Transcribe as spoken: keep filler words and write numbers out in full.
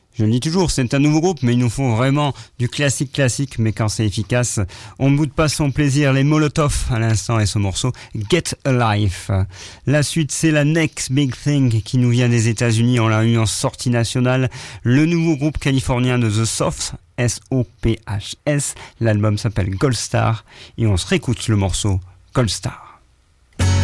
Je le dis toujours, c'est un nouveau groupe, mais il nous faut vraiment du classique classique, mais quand c'est efficace, on ne boude pas son plaisir. Les Molotov à l'instant et ce morceau Get a Life. La suite, c'est la Next Big Thing qui nous vient des États-Unis. On l'a eu en sortie nationale. Le nouveau groupe californien de The Sophs, S O P H S. L'album s'appelle Gold Star et on se réécoute le morceau Gold Star.